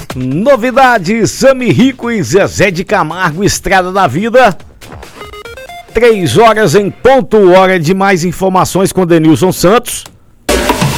Novidades, Sami Rico e Zezé de Camargo, Estrada da Vida. 3 horas em ponto, hora de mais informações com Denilson Santos.